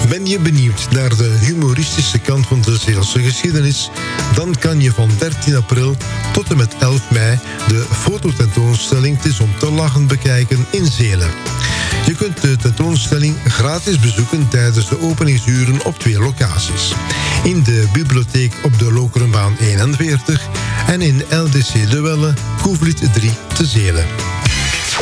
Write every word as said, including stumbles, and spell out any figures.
Ben je benieuwd naar de humoristische kant van de Zeelse geschiedenis? Dan kan je van dertien april tot en met elf mei de fototentoonstelling Het is om te lachen bekijken in Zelen. Je kunt de tentoonstelling gratis bezoeken tijdens de openingsuren op twee locaties. In de bibliotheek op de Lokerenbaan eenenveertig en in L D C De Welle, Koevliet drie te Zelen.